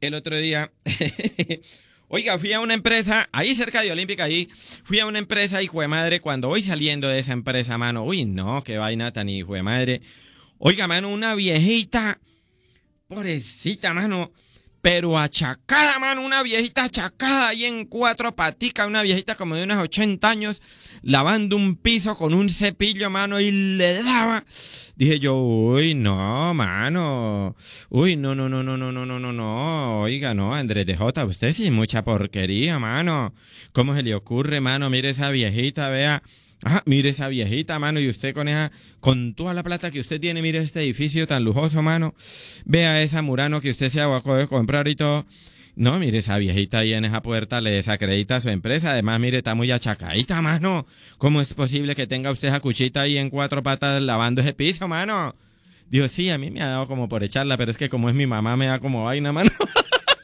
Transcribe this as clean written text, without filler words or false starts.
el otro día, oiga, fui a una empresa, ahí cerca de Olímpica, ahí, fui a una empresa, hijo de madre, cuando voy saliendo de esa empresa, mano, uy, no, qué vaina tan hijo de madre. Oiga, mano, una viejita, pobrecita, mano, pero achacada, mano, una viejita achacada ahí en cuatro paticas, una viejita como de unos 80 años, lavando un piso con un cepillo, mano, y le daba. Dije yo, uy, no, mano, uy, no, no, no, no, no, no, no, no, no, oiga, no, Andrés de Jota, usted sí es mucha porquería, mano. ¿Cómo se le ocurre, mano? Mire esa viejita, vea. Ah, mire esa viejita, mano, y usted con esa, con toda la plata que usted tiene, mire este edificio tan lujoso, mano. Vea esa Murano que usted se va a comprar y todo. No, mire esa viejita ahí en esa puerta, le desacredita a su empresa. Además, mire, está muy achacadita, mano. ¿Cómo es posible que tenga usted esa cuchita ahí en cuatro patas lavando ese piso, mano? Digo, sí, a mí me ha dado como por echarla, pero es que como es mi mamá, me da como vaina, mano.